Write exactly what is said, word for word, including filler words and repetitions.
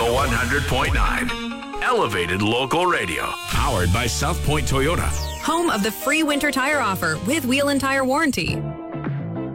Radio one hundred point nine. Elevated local radio. Powered by South Point Toyota. Home of the free winter tire offer with wheel and tire warranty.